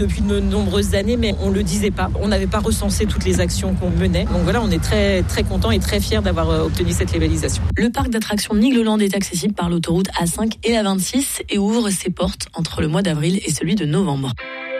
depuis de nombreuses années, mais on le disait pas. On n'avait pas recensé toutes les actions qu'on menait. Donc voilà, on est très, très contents et très fiers d'avoir obtenu cette labellisation. Le parc d'attractions Nigloland est accessible par l'autoroute A5 et A26 et ouvre ses portes entre le mois d'avril et celui de novembre.